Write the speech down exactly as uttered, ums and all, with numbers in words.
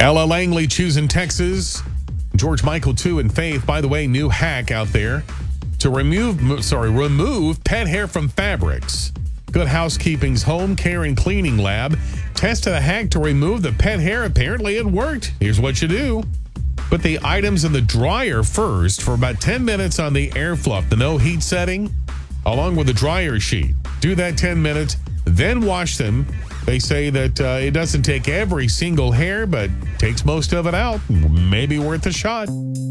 Ella Langley choosing Texas. George Michael too, and Faith. By the way, new hack out there to remove, sorry, remove pet hair from fabrics. Good Housekeeping's home care and cleaning lab tested a hack to remove the pet hair. Apparently it worked. Here's what you do. Put the items in the dryer first for about ten minutes on the air fluff, the no heat setting, along with the dryer sheet. Do that ten minutes, then wash them. They say that uh, it doesn't take every single hair, but takes most of it out. Maybe worth a shot.